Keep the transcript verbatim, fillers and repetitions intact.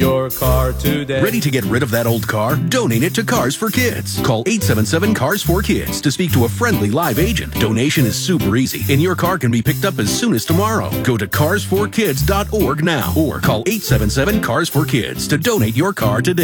your car today. Ready to get rid of that old car? Donate it to Cars for Kids. Call eight seven seven, C A R S for Kids to speak to a friendly live agent. Donation is super easy, and your car can be picked up as soon as tomorrow. Go to cars for kids dot org now or call eight seven seven, C A R S for Kids to donate your car today.